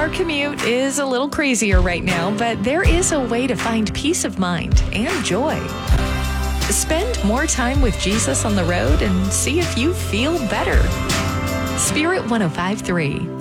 Our commute is a little crazier right now, but there is a way to find peace of mind and joy. Spend more time with Jesus on the road and see if you feel better. Spirit 105.3.